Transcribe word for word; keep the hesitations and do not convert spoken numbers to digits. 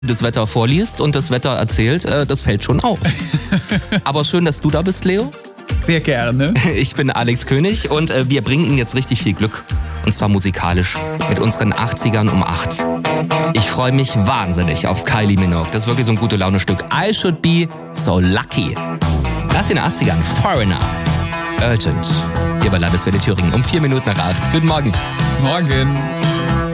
das Wetter vorliest und das Wetter erzählt, äh, das fällt schon auf. Aber schön, dass du da bist, Leo. Sehr gerne. Ich bin Alex König und äh, wir bringen Ihnen jetzt richtig viel Glück. Und zwar musikalisch mit unseren achtzigern um acht. Ich freue mich wahnsinnig auf Kylie Minogue. Das ist wirklich so ein gute Laune-Stück. I should be so lucky. Nach den achtzigern Foreigner. Urgent. Hier bei Landeswelle Thüringen um vier Minuten nach acht. Guten Morgen. Morgen.